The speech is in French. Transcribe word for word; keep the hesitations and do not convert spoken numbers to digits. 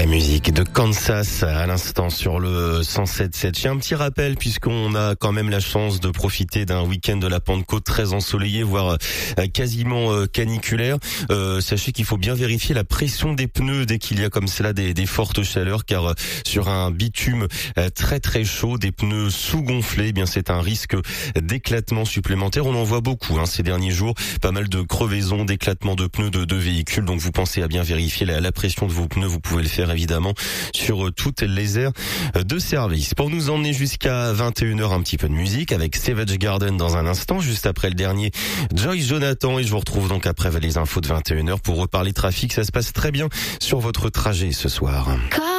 La musique de Kansas à l'instant sur le cent sept virgule sept. J'ai un petit rappel puisqu'on a quand même la chance de profiter d'un week-end de la Pentecôte très ensoleillé, voire quasiment caniculaire. Euh, sachez qu'il faut bien vérifier la pression des pneus dès qu'il y a comme cela des, des fortes chaleurs, car sur un bitume très très chaud, des pneus sous-gonflés, eh bien c'est un risque d'éclatement supplémentaire. On en voit beaucoup hein, ces derniers jours, pas mal de crevaisons, d'éclatements de pneus de, de véhicules. Donc vous pensez à bien vérifier la, la pression de vos pneus. Vous pouvez le faire évidemment sur toutes les aires de service. Pour nous emmener jusqu'à vingt et une heures, un petit peu de musique avec Savage Garden dans un instant, juste après le dernier Joyce Jonathan, et je vous retrouve donc après les infos de vingt et une heures pour reparler trafic. Ça se passe très bien sur votre trajet ce soir.